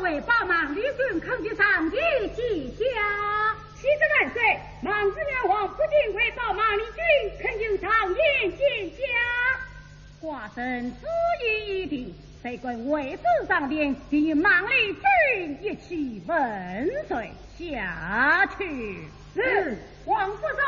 为帮忙李军肯去上帝记下。 七十万岁，莽子元皇不仅为帮忙李军肯就上言见下。 寡臣旨意已定，谁管位置上边，并与莽李军一起问罪下去。 是，王府上。